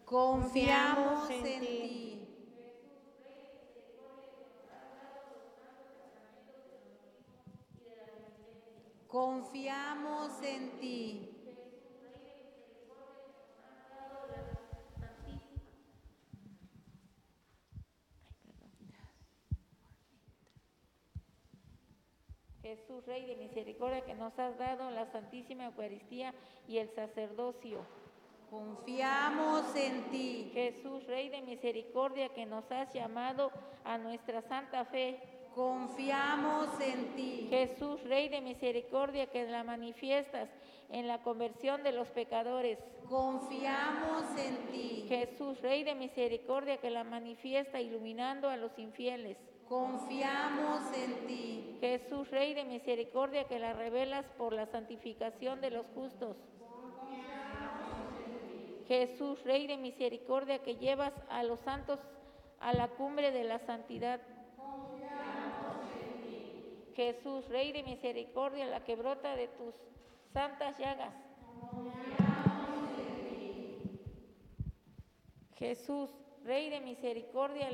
Confiamos en ti. Confiamos en ti. Jesús, Rey de misericordia, que nos has dado la Santísima Eucaristía y el sacerdocio. Confiamos en ti. Jesús, Rey de misericordia, que nos has llamado a nuestra santa fe. Confiamos en ti. Jesús, Rey de misericordia, que la manifiestas en la conversión de los pecadores. Confiamos en ti. Jesús, Rey de misericordia, que la manifiesta iluminando a los infieles. Confiamos en ti. Jesús, Rey de misericordia, que la revelas por la santificación de los justos. Jesús, Rey de misericordia, que llevas a los santos a la cumbre de la santidad. Jesús, Rey de misericordia, la que brota de tus santas llagas. Jesús, Rey de misericordia,